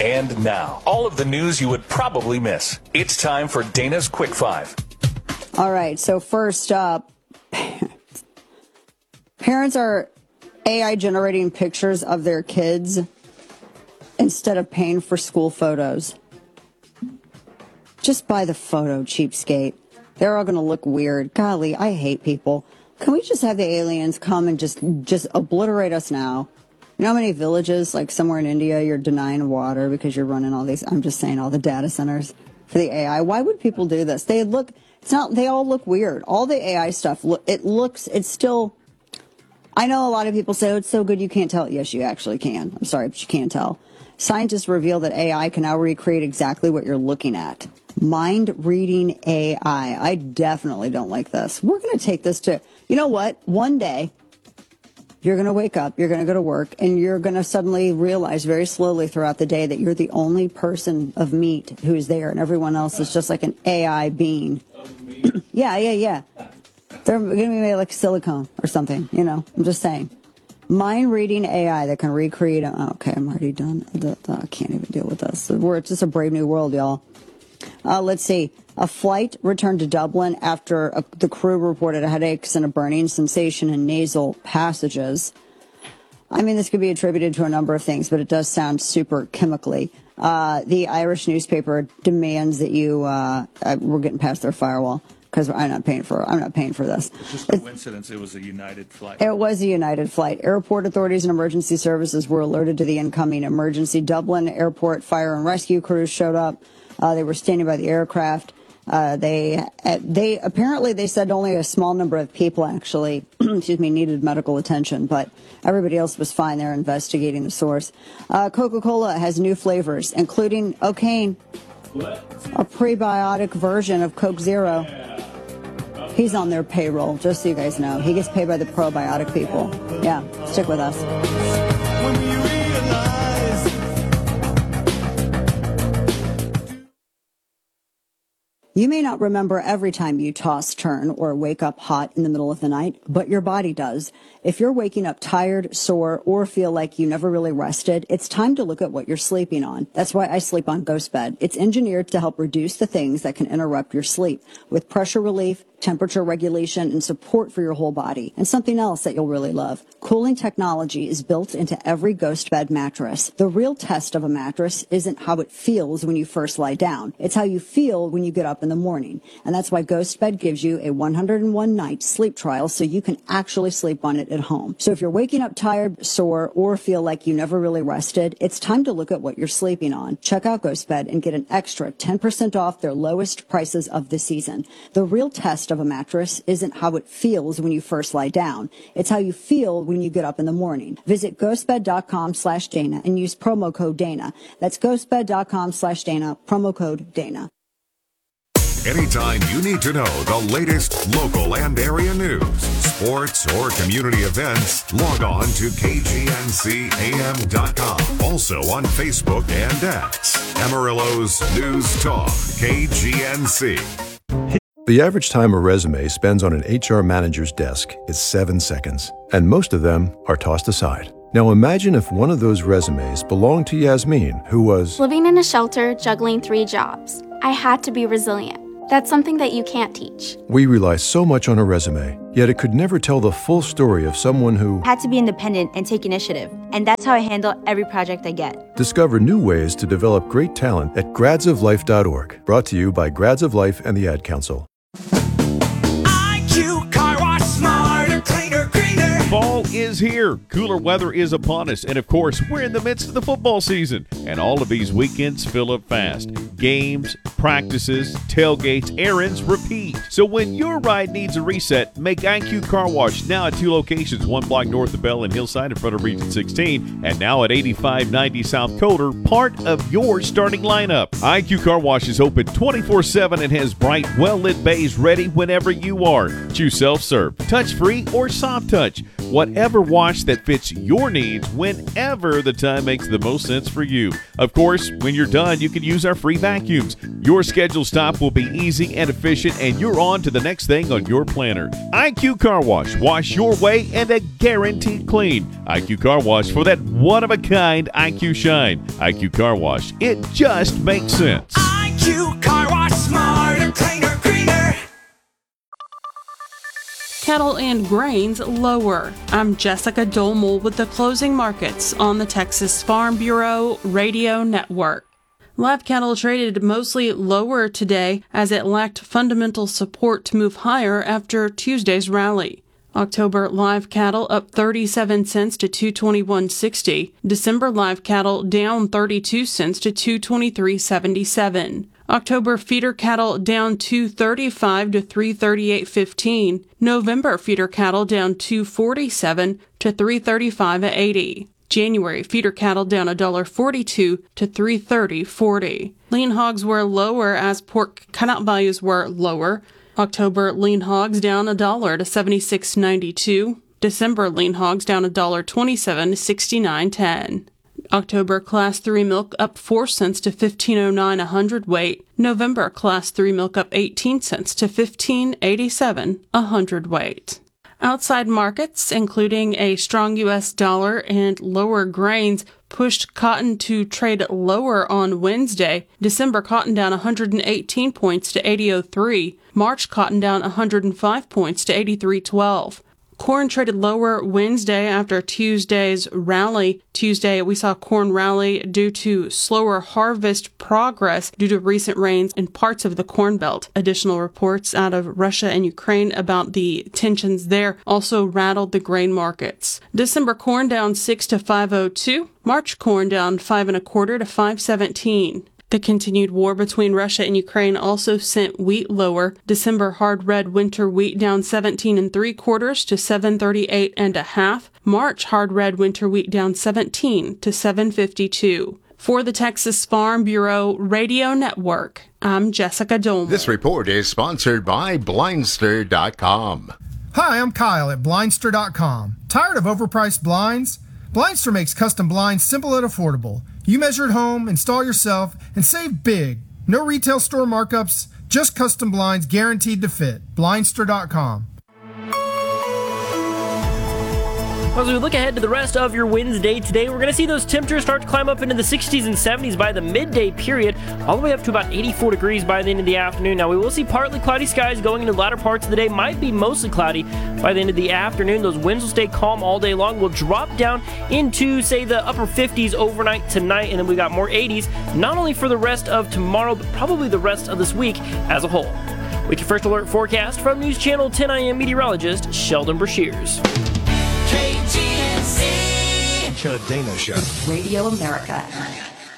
And now, all of the news you would probably miss. It's time for Dana's Quick Five. All right, so first up, parents are AI generating pictures of their kids instead of paying for school photos. Just buy the photo, cheapskate. They're all going to look weird. Golly, I hate people. Can we just have the aliens come and just obliterate us now? You know how many villages, like somewhere in India, you're denying water because you're running all these, I'm just saying, all the data centers for the AI. Why would people do this? They all look weird. All the AI stuff, it's still, I know a lot of people say, oh, it's so good you can't tell. Yes, you actually can. I'm sorry, but you can't tell. Scientists reveal that AI can now recreate exactly what you're looking at. Mind-reading AI. I definitely don't like this. We're going to take this to, you know what? One day, you're going to wake up, you're going to go to work, and you're going to suddenly realize very slowly throughout the day that you're the only person of meat who's there, and everyone else is just like an AI being. Yeah. They're going to be made like silicone or something, you know. I'm just saying. Mind-reading AI that can recreate... okay, I'm already done. I can't even deal with this. It's just a brave new world, y'all. Let's see. A flight returned to Dublin after the crew reported headaches and a burning sensation in nasal passages. I mean, this could be attributed to a number of things, but it does sound super chemically. The Irish newspaper demands that you... we're getting past their firewall because I'm not paying for this. It's just a coincidence. It was a United flight. It was a United flight. Airport authorities and emergency services were alerted to the incoming emergency. Dublin Airport fire and rescue crews showed up. They were standing by the aircraft. They apparently they said only a small number of people actually, needed medical attention, but everybody else was fine. They're investigating the source. Coca-Cola has new flavors, including O'Kane, a prebiotic version of Coke Zero. He's on their payroll, just so you guys know. He gets paid by the probiotic people. Yeah, stick with us. You may not remember every time you toss, turn, or wake up hot in the middle of the night, but your body does. If you're waking up tired, sore, or feel like you never really rested, it's time to look at what you're sleeping on. That's why I sleep on Ghost Bed. It's engineered to help reduce the things that can interrupt your sleep with pressure relief, temperature regulation, and support for your whole body. And something else that you'll really love. Cooling technology is built into every Ghost Bed mattress. The real test of a mattress isn't how it feels when you first lie down. It's how you feel when you get up in the morning. And that's why Ghost Bed gives you a 101-night sleep trial so you can actually sleep on it at home. So if you're waking up tired, sore, or feel like you never really rested, it's time to look at what you're sleeping on. Check out Ghost Bed and get an extra 10% off their lowest prices of the season. The real test of a mattress isn't how it feels when you first lie down. It's how you feel when you get up in the morning. Visit ghostbed.com/Dana and use promo code Dana. That's ghostbed.com/Dana, promo code Dana. Anytime you need to know the latest local and area news, sports, or community events, log on to KGNCAM.com. Also on Facebook and X. Amarillo's News Talk, KGNC. The average time a resume spends on an HR manager's desk is 7 seconds, and most of them are tossed aside. Now imagine if one of those resumes belonged to Yasmin, who was living in a shelter, juggling 3 jobs. I had to be resilient. That's something that you can't teach. We rely so much on a resume, yet it could never tell the full story of someone who had to be independent and take initiative. And that's how I handle every project I get. Discover new ways to develop great talent at gradsoflife.org. Brought to you by Grads of Life and the Ad Council. IQ Car Wash, smarter, cleaner, greener. Fall is here. Cooler weather is upon us. And of course, we're in the midst of the football season. And all of these weekends fill up fast. Games, practices, tailgates, errands, repeat. So when your ride needs a reset, make IQ Car Wash now at 2 locations, 1 block north of Bell and Hillside in front of Region 16, and now at 8590 South Coder, part of your starting lineup. IQ Car Wash is open 24/7 and has bright, well-lit bays ready whenever you are. Choose self-serve, touch-free, or soft touch. Whatever wash that fits your needs whenever the time makes the most sense for you. Of course, when you're done, you can use our free vacuums. Your scheduled stop will be easy and efficient, and you're on to the next thing on your planner. IQ Car Wash. Wash your way and a guaranteed clean. IQ Car Wash for that one-of-a-kind IQ shine. IQ Car Wash. It just makes sense. IQ Car Wash, smarter, cleaner, greener. Cattle and grains lower. I'm Jessica Dolmel with the closing markets on the Texas Farm Bureau Radio Network. Live cattle traded mostly lower today as it lacked fundamental support to move higher after Tuesday's rally. October live cattle up 37 cents to $221.60. December live cattle down 32 cents to $223.77. October feeder cattle down $2.35 to $338.15. November feeder cattle down $2.47 to $335.80. January feeder cattle down $1.42 to $330.40. Lean hogs were lower as pork cutout values were lower. October lean hogs down $1 to $76.92. December lean hogs down $1.27 to $69.10. October Class 3 milk up 4 cents to $15.09 a hundredweight. November Class 3 milk up 18 cents to $15.87 a hundredweight. Outside markets, including a strong U.S. dollar and lower grains, pushed cotton to trade lower on Wednesday. December cotton down 118 points to 80.03. March cotton down 105 points to 83.12. Corn traded lower Wednesday after Tuesday's rally. Tuesday, we saw corn rally due to slower harvest progress due to recent rains in parts of the Corn Belt. Additional reports out of Russia and Ukraine about the tensions there also rattled the grain markets. December corn down 6 to 5.02. March corn down 5 1/4 to 5.17. The continued war between Russia and Ukraine also sent wheat lower. December hard red winter wheat down 17 3/4 to 7.38 1/2. March hard red winter wheat down 17 to 7.52. For the Texas Farm Bureau Radio Network, I'm Jessica Dolman. This report is sponsored by Blindster.com. Hi, I'm Kyle at Blindster.com. Tired of overpriced blinds? Blindster makes custom blinds simple and affordable. You measure at home, install yourself, and save big. No retail store markups, just custom blinds guaranteed to fit. Blindster.com. As we look ahead to the rest of your Wednesday today, we're going to see those temperatures start to climb up into the 60s and 70s by the midday period, all the way up to about 84 degrees by the end of the afternoon. Now, we will see partly cloudy skies going into the latter parts of the day. Might be mostly cloudy by the end of the afternoon. Those winds will stay calm all day long. We'll drop down into, say, the upper 50s overnight tonight, and then we got more 80s, not only for the rest of tomorrow, but probably the rest of this week as a whole. With your first alert forecast from News Channel 10 I.M. meteorologist Sheldon Brashears. KGNC. The Dana Show. Radio America.